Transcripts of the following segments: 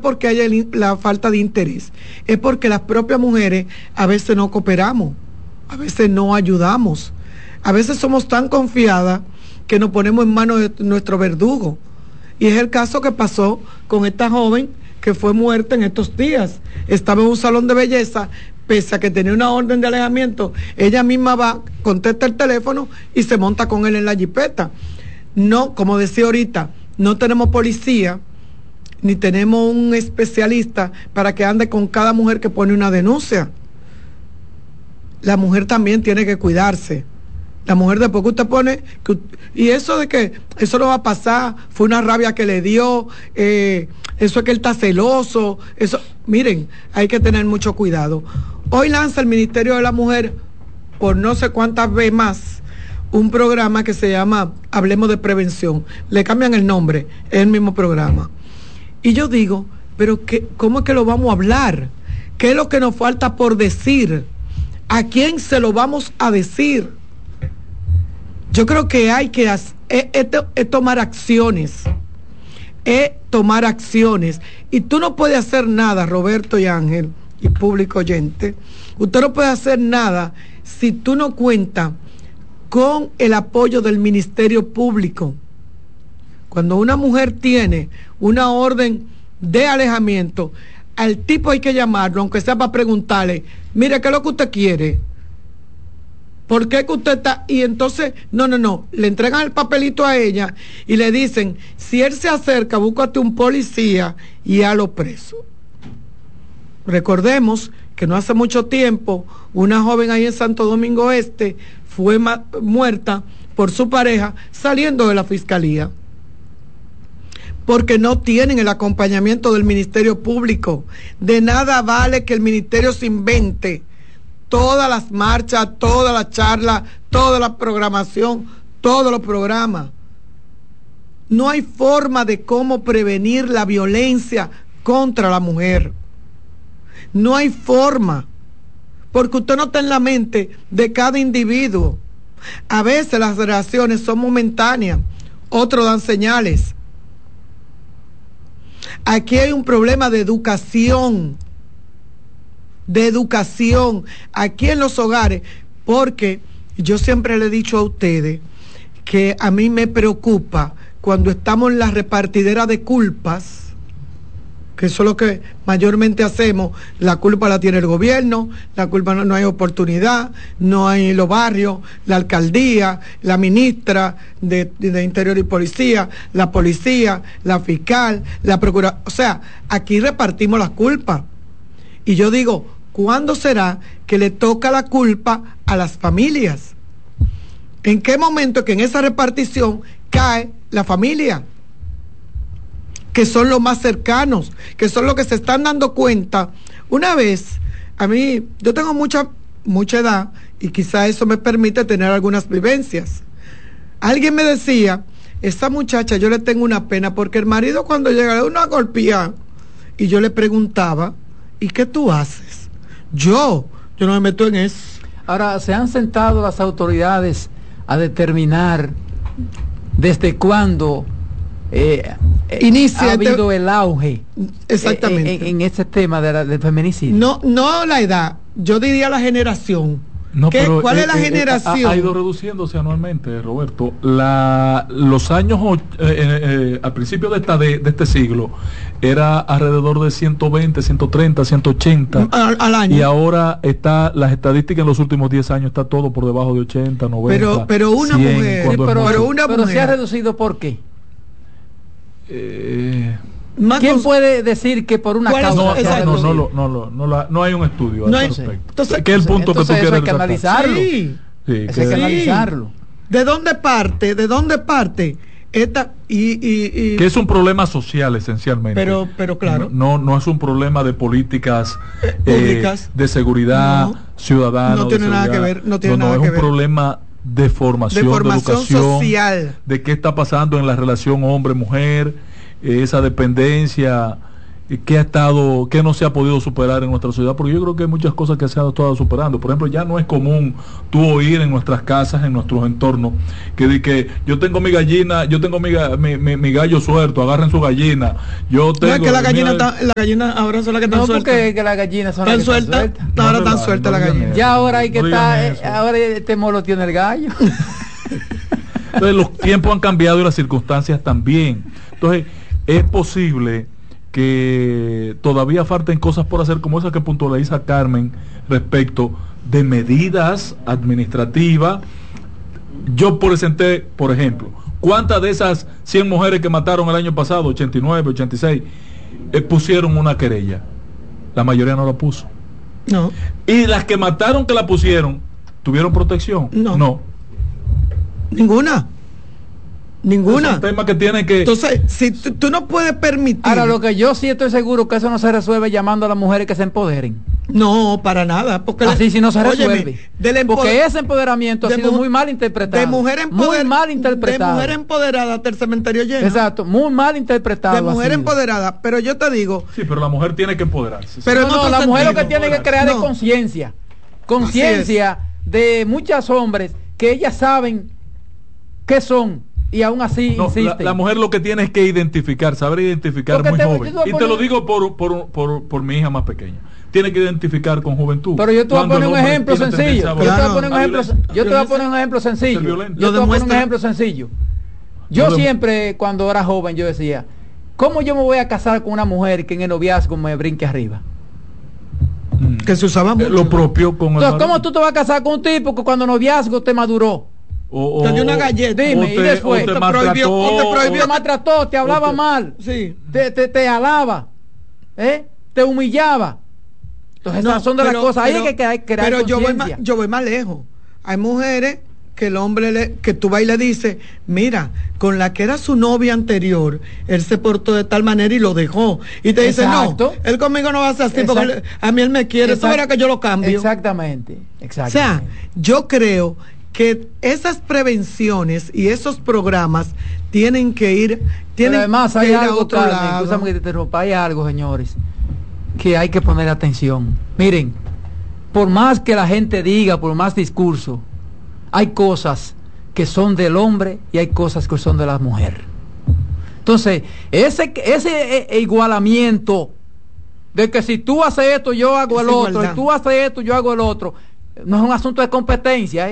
porque haya la falta de interés, es porque las propias mujeres a veces no cooperamos, a veces no ayudamos, a veces somos tan confiadas que nos ponemos en manos de nuestro verdugo. Y es el caso que pasó con esta joven que fue muerta en estos días. Estaba en un salón de belleza, pese a que tenía una orden de alejamiento, ella misma va, contesta el teléfono y se monta con él en la jipeta. No, como decía ahorita, no tenemos policía, ni tenemos un especialista para que ande con cada mujer que pone una denuncia. La mujer también tiene que cuidarse. La mujer después que usted pone, y eso de que eso no va a pasar, fue una rabia que le dio, eso es que él está celoso, eso, miren, hay que tener mucho cuidado. Hoy lanza el Ministerio de la Mujer, por no sé cuántas veces más, un programa que se llama Hablemos de Prevención. Le cambian el nombre, es el mismo programa. Y yo digo, pero ¿cómo es que lo vamos a hablar? ¿Qué es lo que nos falta por decir? ¿A quién se lo vamos a decir? Yo creo que hay que tomar acciones. Tomar acciones. Y tú no puedes hacer nada, Roberto y Ángel, y público oyente. Usted no puede hacer nada si tú no cuentas con el apoyo del Ministerio Público. Cuando una mujer tiene una orden de alejamiento, al tipo hay que llamarlo, aunque sea para preguntarle, mire, ¿qué es lo que usted quiere? ¿Por qué que usted está? Y entonces, no, le entregan el papelito a ella y le dicen, si él se acerca, búscate un policía y halo preso. Recordemos que no hace mucho tiempo, una joven ahí en Santo Domingo Este fue muerta por su pareja saliendo de la fiscalía, porque no tienen el acompañamiento del Ministerio Público. De nada vale que el ministerio se invente todas las marchas, todas las charlas, toda la programación, todos los programas. No hay forma de cómo prevenir la violencia contra la mujer. No hay forma, porque usted no está en la mente de cada individuo. A veces las reacciones son momentáneas, otros dan señales. Aquí hay un problema de educación, aquí en los hogares, porque yo siempre le he dicho a ustedes que a mí me preocupa cuando estamos en la repartidera de culpas, que eso es lo que mayormente hacemos. La culpa la tiene el gobierno, la culpa no hay oportunidad, no hay los barrios, la alcaldía, la ministra de Interior y Policía, la fiscal, la procuradora. O sea, aquí repartimos las culpas. Y yo digo, ¿cuándo será que le toca la culpa a las familias? ¿En qué momento que en esa repartición cae la familia? Que son los más cercanos, que son los que se están dando cuenta. Una vez, a mí, yo tengo mucha edad y quizá eso me permite tener algunas vivencias. Alguien me decía, esta muchacha yo le tengo una pena porque el marido cuando llega le da una golpeada. Y yo le preguntaba, ¿y qué tú haces? Yo no me meto en eso. Ahora, ¿se han sentado las autoridades a determinar desde cuándo ha habido el auge exactamente en este tema del feminicidio? No la edad, yo diría la generación. No, pero, ¿cuál es la generación? Ha ido reduciéndose anualmente, Roberto. Los años al principio de este siglo era alrededor de 120, 130, 180 al año. Y ahora las estadísticas en los últimos 10 años está todo por debajo de 80, 90. Pero una 100, mujer, pero se ha reducido, ¿por qué? ¿Quién puede decir que por una causa? No hay un estudio al respecto. Entonces, ¿qué es el punto que tú quieres hay que analizarlo? Sí, hay que analizarlo. ¿De dónde parte? Que es un problema social esencialmente. Pero claro. No es un problema de políticas públicas, de seguridad ciudadana. No tiene nada que ver. No es un problema de formación, de educación social, de qué está pasando en la relación hombre-mujer, esa dependencia que no se ha podido superar en nuestra sociedad, porque yo creo que hay muchas cosas que se han estado superando. Por ejemplo, ya no es común tú oír en nuestras casas, en nuestros entornos, que yo tengo mi gallina, yo tengo mi gallo suelto, agarren su gallina. Yo tengo, no, es que la gallina ahora son las que están sueltas. Porque las gallinas son las que están sueltas. Ahora están sueltas las gallinas. Ya ahora hay que estar, ahora este molo tiene el gallo. Entonces los tiempos han cambiado y las circunstancias también. Entonces es posible que todavía falten cosas por hacer, como esas que puntualiza Carmen respecto de medidas administrativas. Yo presenté, por ejemplo, ¿cuántas de esas 100 mujeres que mataron el año pasado, 89, 86, pusieron una querella? La mayoría no la puso. No. Y las que mataron, que la pusieron, ¿tuvieron protección? No. Ninguna. Es un tema que tiene que... Entonces, si tú no puedes permitir... Ahora, lo que yo sí estoy seguro que eso no se resuelve llamando a las mujeres que se empoderen. No, para nada. Porque así si no se resuelve. Porque ese empoderamiento ha sido muy mal interpretado. De mujer muy mal interpretado. De mujer empoderada hasta el cementerio lleno. Exacto, muy mal interpretado. De mujer empoderada. Pero yo te digo... Sí, pero la mujer tiene que empoderarse. Pero no, la mujer lo que tiene que crear es conciencia. Conciencia de muchos hombres que ellas saben qué son. Y aún así insiste. La mujer lo que tiene es que identificar, saber identificar. Porque muy joven. Y te lo digo por mi hija más pequeña. Tiene que identificar con juventud. Pero yo te voy a poner un ejemplo sencillo. Yo te voy a poner un ejemplo sencillo. Yo siempre, cuando era joven, yo decía, ¿cómo yo me voy a casar con una mujer que en el noviazgo me brinque arriba? Que se usaba mucho. Lo propio con Entonces, ¿cómo tú te vas a casar con un tipo que cuando noviazgo te maduró? Te dio una galleta. Dime, y después te maltrató, te hablaba mal, sí. te alaba, te humillaba. Entonces esas son de las cosas ahí que hay que crear. Pero yo voy más lejos. Hay mujeres que el hombre que tú vas y le dices, mira, con la que era su novia anterior, él se portó de tal manera y lo dejó. Y te dice, no, él conmigo no va a ser así, porque a mí él me quiere, tú verás que yo lo cambio. Exactamente. O sea, yo creo que esas prevenciones y esos programas tienen que ir, pero además hay algo, Carmen, hay algo, señores, que hay que poner atención. Miren, por más que la gente diga, por más discurso, hay cosas que son del hombre y hay cosas que son de la mujer. Entonces, ese igualamiento de que si tú haces esto, yo hago el otro, y tú haces esto, yo hago el otro, no es un asunto de competencia,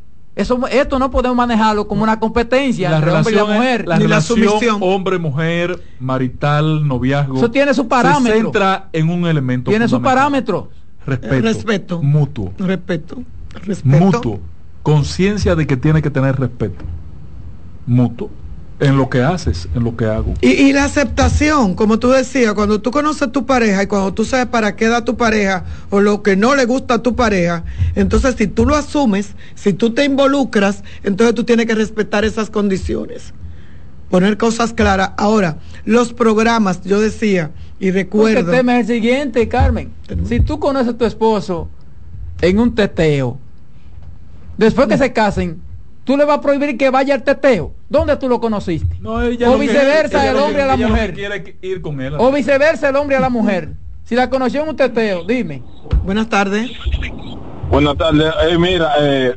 esto no podemos manejarlo como una competencia entre hombre y la mujer. La relación hombre-mujer, marital, noviazgo, eso tiene su parámetro. Se centra en un elemento. Tiene su parámetro. Respeto. Mutuo. Respeto. Mutuo. Conciencia de que tiene que tener respeto. Mutuo. En lo que haces, en lo que hago. Y la aceptación, como tú decías, cuando tú conoces a tu pareja y cuando tú sabes para qué da tu pareja o lo que no le gusta a tu pareja, entonces si tú lo asumes, si tú te involucras, entonces tú tienes que respetar esas condiciones. Poner cosas claras. Ahora, los programas, yo decía y recuerdo... Porque el tema es el siguiente, Carmen. Si tú conoces a tu esposo en un teteo, después que se casen, tú le vas a prohibir que vaya al teteo. ¿Dónde tú lo conociste? No, o viceversa, el hombre a la mujer. Quiere ir con él. O viceversa, el hombre a la mujer. Si la conoció en un teteo, dime. Buenas tardes. Buenas tardes. Mira,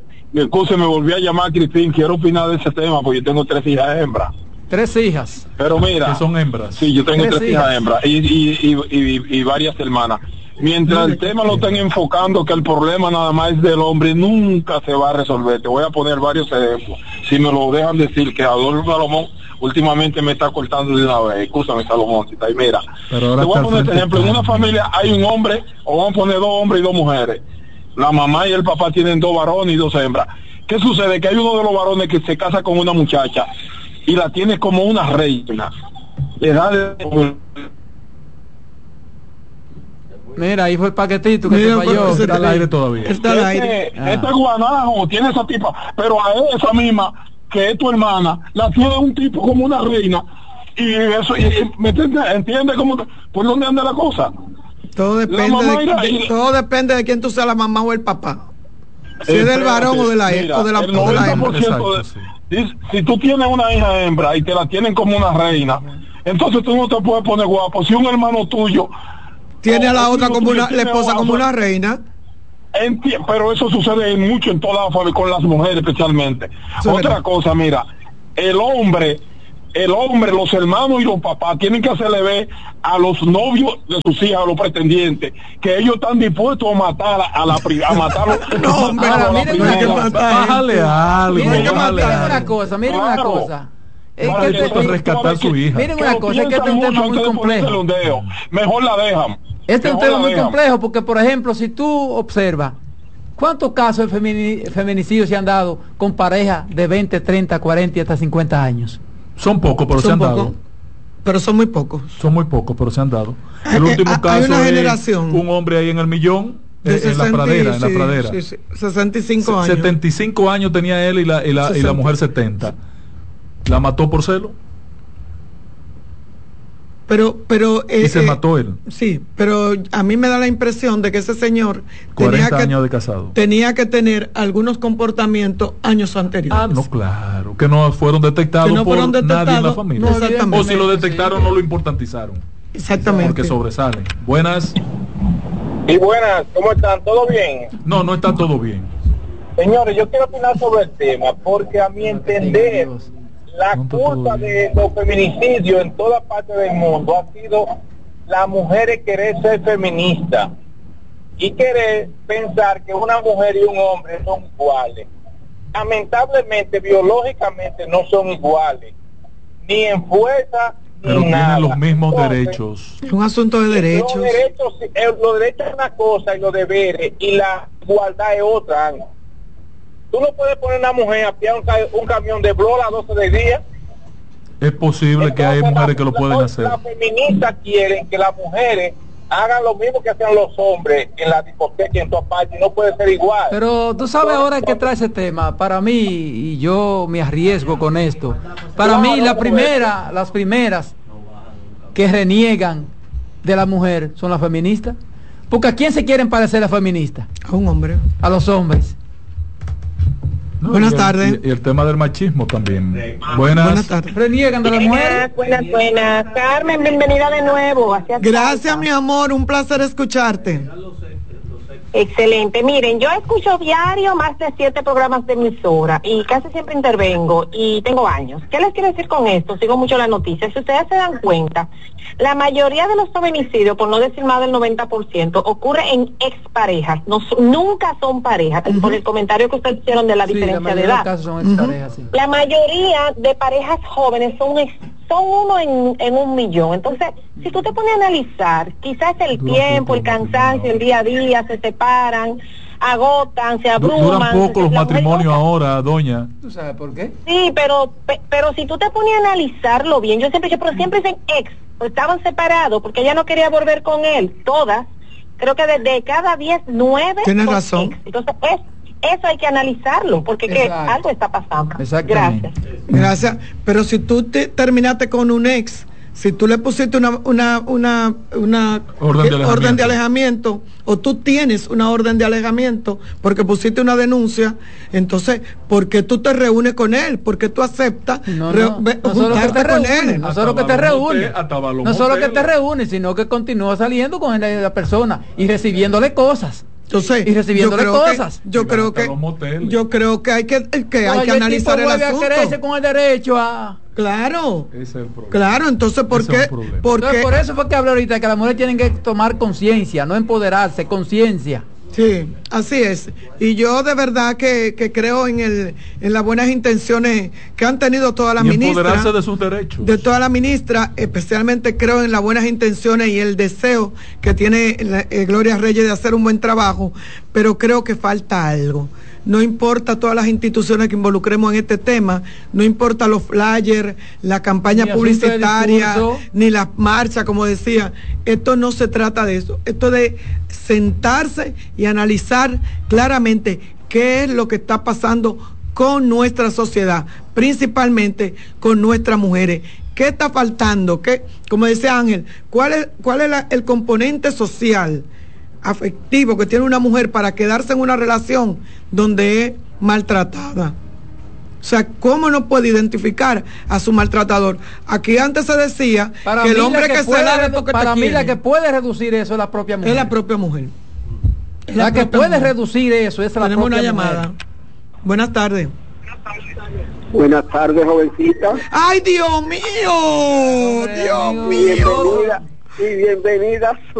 me volví a llamar Cristín. Quiero opinar de ese tema porque yo tengo 3 hijas hembras. 3 hijas. Pero mira. Que son hembras. Sí, yo tengo 3 hijas hembras y varias hermanas. Mientras el tema lo están enfocando que el problema nada más es del hombre, nunca se va a resolver. Te voy a poner varios ejemplos. Si me lo dejan decir, que Adolfo Salomón últimamente me está cortando de una vez. Escúchame, Salomón, si está ahí, mira. Te voy a poner este ejemplo. En una familia hay un hombre, o vamos a poner 2 hombres y 2 mujeres. La mamá y el papá tienen 2 varones y 2 hembras. ¿Qué sucede? Que hay uno de los varones que se casa con una muchacha y la tiene como una reina. Le da Mira, ahí fue el paquetito que se falló. Está al aire todavía. Está al aire. Este guanajo tiene esa tipa, pero a esa misma, que es tu hermana, la tiene un tipo como una reina. Y eso, ¿me entiende cómo, por dónde anda la cosa? Todo depende de quién tú seas, la mamá o el papá. Si es del varón o de la hembra. El 90% si tú tienes una hija hembra y te la tienen como una reina, entonces tú no te puedes poner guapo. Si un hermano tuyo tiene a la otra como la esposa como una reina. Pero eso sucede mucho en todas las familias, con las mujeres especialmente. Otra cosa, mira, el hombre, los hermanos y los papás tienen que hacerle ver a los novios de sus hijas, a los pretendientes, que ellos están dispuestos a matar a matarlo. No, hombre, bájale algo. Miren una cosa. Rescatar su hija. Miren una cosa, es que este es un tema muy complejo. Mejor la dejan. Este es un tema muy complejo porque, por ejemplo, si tú observas, ¿cuántos casos de feminicidio se han dado con parejas de 20, 30, 40 y hasta 50 años? Son pocos, pero se han dado. Pero son muy pocos. Son muy pocos, pero se han dado. El último caso es un hombre ahí en el Millón, en la pradera. Sí, 65 años. 75 años tenía él y la mujer 70. ¿La mató por celo? Pero y se mató él. Sí, pero a mí me da la impresión de que ese señor 40 años de casado. Tenía que tener algunos comportamientos años anteriores. Ah, no, claro, que no fueron detectados nadie en la familia. O si lo detectaron, no lo importantizaron. Exactamente. Porque sobresalen. Buenas. Y buenas, ¿cómo están? ¿Todo bien? No está todo bien. Señores, yo quiero opinar sobre el tema, porque a mi entender, la culpa de los feminicidios en toda parte del mundo ha sido las mujeres querer ser feministas y querer pensar que una mujer y un hombre son iguales. Lamentablemente, biológicamente no son iguales, ni en fuerza, pero ni nada. Tienen los mismos derechos. Es un asunto de derechos. Los derechos es una cosa y los deberes, y la igualdad es otra. Tú no puedes poner a una mujer a pillar un camión de blog a las 12 del día. Es posible. Entonces, que hay mujeres que lo pueden hacer. Las feministas quieren que las mujeres hagan lo mismo que hacían los hombres en la discoteca y en todas partes, y no puede ser igual. Pero tú sabes ahora que trae ese tema, para mí, y yo me arriesgo con esto, para mí las primeras que reniegan de la mujer son las feministas, porque ¿a quién se quieren parecer las feministas? A un hombre. A los hombres. No, buenas tardes. Y el tema del machismo también. Buenas tardes. Reniegan de la mujer. Buenas. Carmen, bienvenida de nuevo. Gracias, mi amor, un placer escucharte. Excelente. Miren, yo escucho diario más de 7 programas de emisora y casi siempre intervengo y tengo años. ¿Qué les quiero decir con esto? Sigo mucho las noticias. Si ustedes se dan cuenta, la mayoría de los feminicidios, por no decir más del 90%, ocurre en exparejas. Nunca son parejas, por el comentario que ustedes hicieron de la diferencia de edad. Son exparejas, sí. La mayoría de parejas jóvenes son uno en un millón. Entonces, si tú te pones a analizar, quizás el tiempo, el cansancio, el día a día, se separan, agotan, se abruman. Duran poco los matrimonios ahora, doña. ¿Tú sabes por qué? Sí, pero si tú te pones a analizarlo bien, yo siempre dicen ex, estaban separados porque ella no quería volver con él, todas. Creo que de cada 10, 9 tienes razón. Ex. Entonces, eso hay que analizarlo, porque que algo está pasando. Gracias. Pero si tú terminaste con un ex, si tú le pusiste una orden de alejamiento, o tú tienes una orden de alejamiento porque pusiste una denuncia, entonces, ¿por qué tú te reúnes con él? ¿Por qué tú aceptas juntarte con él? No solo que te reúnes, sino que continúas saliendo con la persona y recibiéndole cosas. Entonces, y recibiéndole cosas. Yo creo que hay que analizar el asunto. A quererse con el derecho a... Claro. Ese es el problema. Claro, entonces ¿por qué? Porque por eso fue que hablé ahorita que las mujeres tienen que tomar conciencia, no empoderarse, conciencia. Sí, así es. Y yo de verdad que creo en las buenas intenciones que han tenido todas las ministras. Empoderarse de sus derechos. De todas las ministras, especialmente creo en las buenas intenciones y el deseo que tiene Gloria Reyes de hacer un buen trabajo, pero creo que falta algo. No importa todas las instituciones que involucremos en este tema, no importa los flyers, la campaña publicitaria, ni las marchas, como decía. Esto no se trata de eso. Esto es de sentarse y analizar claramente qué es lo que está pasando con nuestra sociedad, principalmente con nuestras mujeres. ¿Qué está faltando? ¿Qué, como decía Ángel, cuál es el componente social, afectivo que tiene una mujer para quedarse en una relación donde es maltratada? O sea, ¿cómo no puede identificar a su maltratador? Aquí antes se decía que el hombre que se da es porque para te mí quiere. la que puede reducir eso es la propia mujer. Es la propia mujer. La que puede reducir eso es la Tenemos propia una mujer. llamada. Buenas tardes. Buenas tardes, jovencita. ¡Ay, Dios mío! ¡Dios mío! Bienvenida y bienvenida